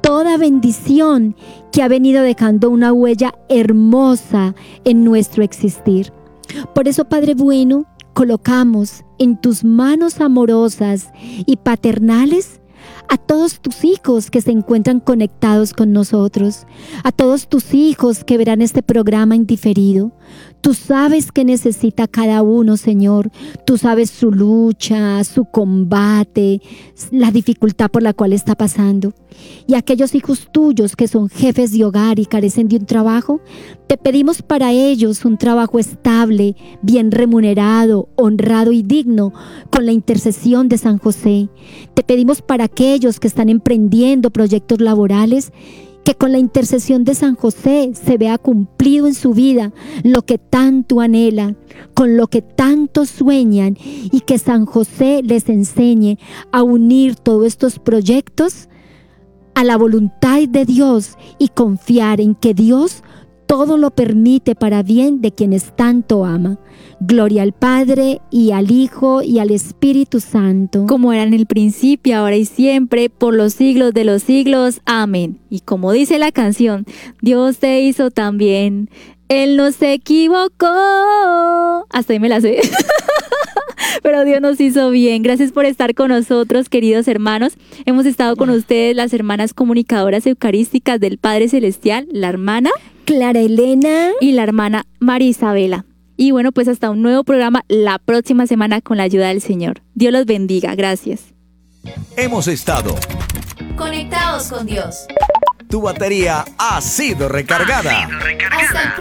toda bendición que ha venido dejando una huella hermosa en nuestro existir. Por eso, Padre bueno, colocamos en tus manos amorosas y paternales a todos tus hijos que se encuentran conectados con nosotros, a todos tus hijos que verán este programa en diferido. Tú sabes qué necesita cada uno, Señor. Tú sabes su lucha, su combate, la dificultad por la cual está pasando. Y aquellos hijos tuyos que son jefes de hogar y carecen de un trabajo, te pedimos para ellos un trabajo estable, bien remunerado, honrado y digno, con la intercesión de San José. Te pedimos para aquellos que están emprendiendo proyectos laborales, que con la intercesión de San José se vea cumplido en su vida lo que tanto anhelan, con lo que tanto sueñan, y que San José les enseñe a unir todos estos proyectos a la voluntad de Dios y confiar en que Dios todo lo permite para bien de quienes tanto ama. Gloria al Padre, y al Hijo, y al Espíritu Santo. Como era en el principio, ahora y siempre, por los siglos de los siglos. Amén. Y como dice la canción, Dios te hizo tan bien, Él no se equivocó. Hasta ahí me la sé. Pero Dios nos hizo bien. Gracias por estar con nosotros, queridos hermanos. Hemos estado con ustedes, las hermanas comunicadoras eucarísticas del Padre Celestial, la hermana Clara Elena y la hermana María Isabela. Y bueno, pues hasta un nuevo programa la próxima semana con la ayuda del Señor. Dios los bendiga. Gracias. Hemos estado Conectados con Dios. Tu batería ha sido recargada. Hasta el